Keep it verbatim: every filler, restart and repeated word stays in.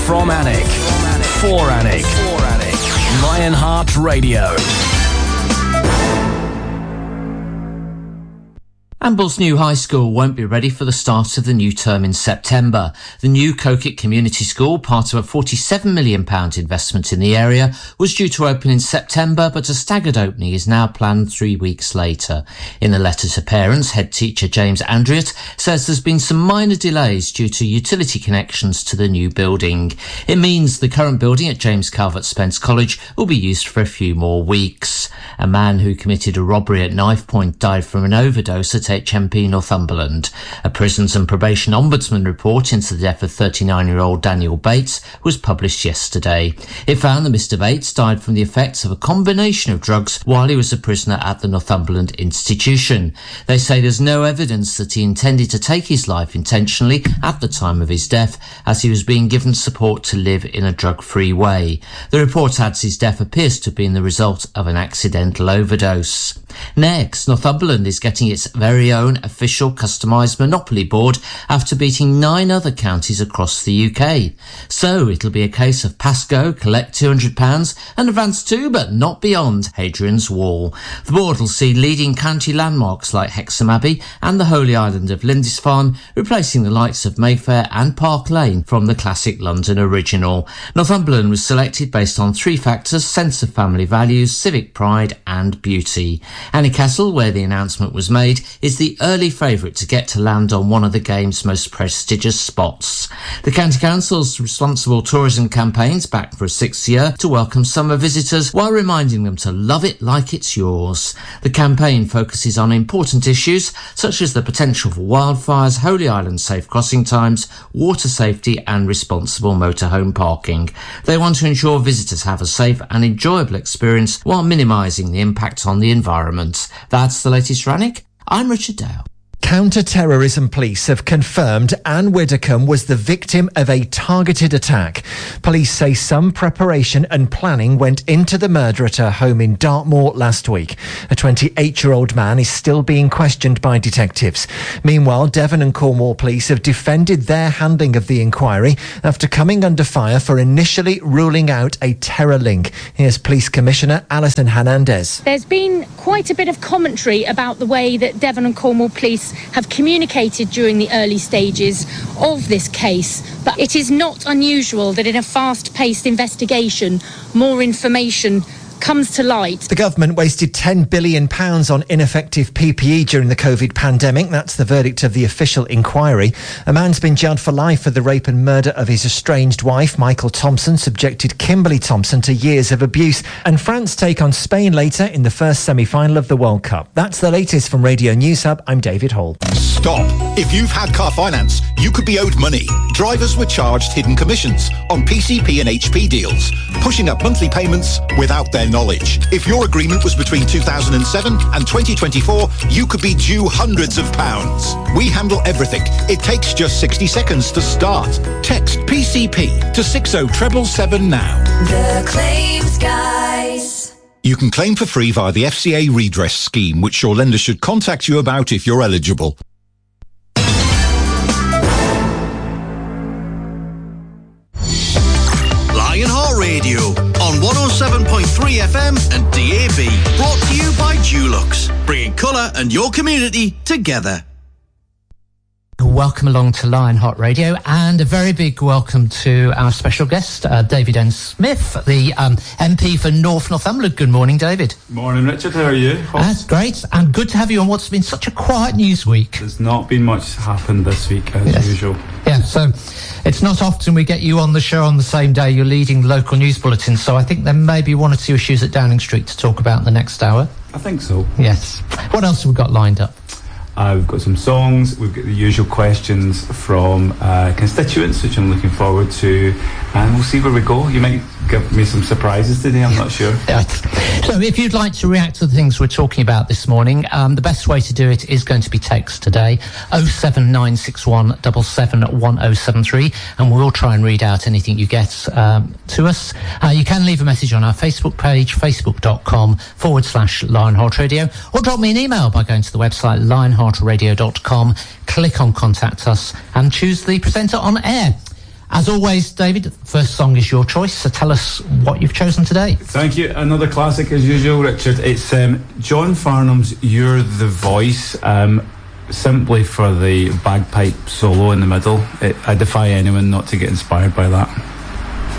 From Alnwick. For Alnwick. Lionheart Radio. Ambles New High School won't be ready for the start of the new term in September. The new Coquet Community School, part of a forty-seven million pounds investment in the area, was due to open in September, but a staggered opening is now planned three weeks later. In a letter to parents, head teacher James Andriott says there's been some minor delays due to utility connections to the new building. It means the current building at James Calvert Spence College will be used for a few more weeks. A man who committed a robbery at knife point died from an overdose at H M P Northumberland. A Prisons and Probation Ombudsman report into the death of thirty-nine-year-old Daniel Bates was published yesterday. It found that Mister Bates died from the effects of a combination of drugs while he was a prisoner at the Northumberland institution. They say there's no evidence that he intended to take his life intentionally at the time of his death, as he was being given support to live in a drug-free way. The report adds his death appears to have been the result of an accidental overdose. Next, Northumberland is getting its very own official customised Monopoly board after beating nine other counties across the U K. So it'll be a case of pass go, collect two hundred pounds and advance to, but not beyond, Hadrian's Wall. The board will see leading county landmarks like Hexham Abbey and the Holy Island of Lindisfarne, replacing the likes of Mayfair and Park Lane from the classic London original. Northumberland was selected based on three factors: sense of family values, civic pride and beauty. Anniecastle, where the announcement was made, is the early favourite to get to land on one of the game's most prestigious spots. The County Council's responsible tourism campaign's back for a sixth year to welcome summer visitors while reminding them to love it like it's yours. The campaign focuses on important issues such as the potential for wildfires, Holy Island safe crossing times, water safety and responsible motorhome parking. They want to ensure visitors have a safe and enjoyable experience while minimising the impact on the environment. That's the latest for Alnwick. I'm Richard Dale. Counter-terrorism police have confirmed Anne Widdecombe was the victim of a targeted attack. Police say some preparation and planning went into the murder at her home in Dartmoor last week. A twenty-eight-year-old man is still being questioned by detectives. Meanwhile, Devon and Cornwall police have defended their handling of the inquiry after coming under fire for initially ruling out a terror link. Here's Police Commissioner Alison Hernandez. There's been quite a bit of commentary about the way that Devon and Cornwall police have communicated during the early stages of this case, but it is not unusual that in a fast-paced investigation more information comes to light. The government wasted ten billion pounds on ineffective P P E during the COVID pandemic. That's the verdict of the official inquiry. A man's been jailed for life for the rape and murder of his estranged wife. Michael Thompson subjected Kimberly Thompson to years of abuse. And France take on Spain later in the first semi-final of the World Cup. That's the latest from Radio News Hub. I'm David Hall. Stop. If you've had car finance, you could be owed money. Drivers were charged hidden commissions on P C P and H P deals, pushing up monthly payments without their knowledge. If your agreement was between two thousand seven and twenty twenty-four, you could be due hundreds of pounds. We handle everything. It takes just sixty seconds to start. Text P C P to six oh seven seven now. The Claims Guys. You can claim for free via the F C A redress scheme, which your lender should contact you about if you're eligible. Lionheart Radio on one oh seven point three F M and D A B. Brought to you by Dulux, bringing colour and your community together. Welcome along to Lionheart Radio, and a very big welcome to our special guest, uh, David N. Smith, the um, M P for North Northumberland. Good morning, David. Morning, Richard. How are you? That's great, and good to have you on what's been such a quiet news week. There's not been much happened this week, as yes. usual. Yeah, so it's not often we get you on the show on the same day you're leading local news bulletins, so I think there may be one or two issues at Downing Street to talk about in the next hour. I think so. Yes. What else have we got lined up? Uh, we've got some songs, we've got the usual questions from uh, constituents, which I'm looking forward to, and we'll see where we go. You might give me some surprises today, I'm not sure. Yeah. So if you'd like to react to the things we're talking about this morning, um, the best way to do it is going to be text today, oh seven nine six one seven seven one oh seven three, and we'll try and read out anything you get um, to us. Uh, you can leave a message on our Facebook page, facebook.com forward slash Lionheart Radio, or drop me an email by going to the website lionheart radio dot com, click on Contact Us and choose the presenter on air. As always, David, the first song is your choice, so tell us what you've chosen today. Thank you. Another classic as usual, Richard. It's um, John Farnham's You're the Voice, um, simply for the bagpipe solo in the middle. It, I defy anyone not to get inspired by that.